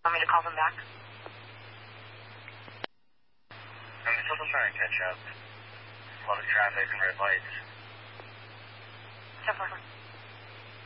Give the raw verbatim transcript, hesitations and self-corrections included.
Want me to call them back? I'm still trying to catch up. A lot of traffic and red lights. ten four.